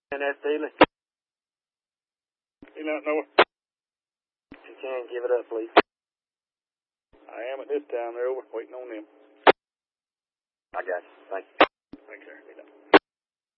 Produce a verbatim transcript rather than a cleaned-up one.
And that's Steely. You don't know. If you can, give it up, please. I am at this time. They're over, waiting on them. I got you. Thank you.